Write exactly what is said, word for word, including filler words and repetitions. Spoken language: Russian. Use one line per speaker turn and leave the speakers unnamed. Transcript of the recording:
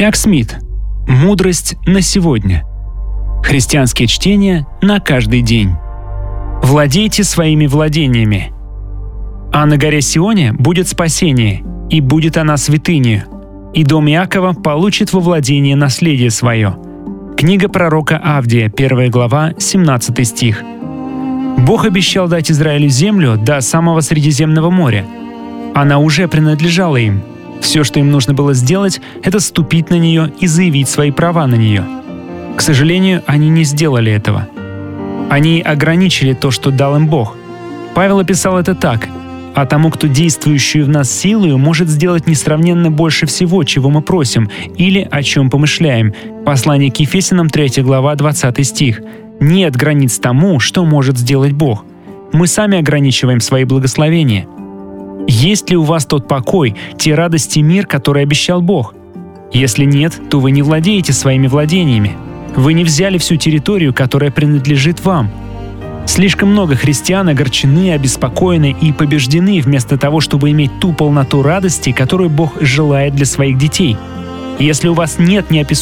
Чак Смит. Мудрость на сегодня. Христианские чтения на каждый день. Владейте своими владениями. А на горе Сионе будет спасение, и будет она святынею, и дом Иакова получит во владение наследие свое. Книга пророка Авдия, первая глава, семнадцатый стих. Бог обещал дать Израилю землю до самого Средиземного моря. Она уже принадлежала им. Все, что им нужно было сделать, это ступить на нее и заявить свои права на нее. К сожалению, они не сделали этого. Они ограничили то, что дал им Бог. Павел описал это так: «А тому, кто действующую в нас силою, может сделать несравненно больше всего, чего мы просим, или о чем помышляем». Послание к Ефесянам, третья глава, двадцатый стих. Нет границ тому, что может сделать Бог. Мы сами ограничиваем свои благословения. Есть ли у вас тот покой, те радости и мир, который обещал Бог? Если нет, то вы не владеете своими владениями. Вы не взяли всю территорию, которая принадлежит вам. Слишком много христиан огорчены, обеспокоены и побеждены, вместо того, чтобы иметь ту полноту радости, которую Бог желает для своих детей. Если у вас нет неописуемой